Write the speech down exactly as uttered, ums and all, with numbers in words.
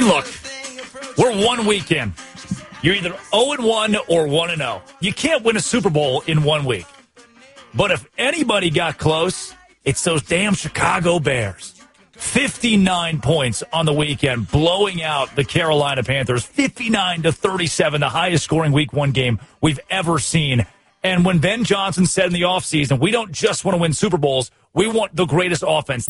mean, look, we're one week in. You're either oh and one or one and oh. You can't win a Super Bowl in one week. But if anybody got close, it's those damn Chicago Bears. fifty-nine points on the weekend, blowing out the Carolina Panthers, fifty-nine to thirty-seven, the highest scoring week one game we've ever seen. And when Ben Johnson said in the offseason, we don't just want to win Super Bowls, we want the greatest offense.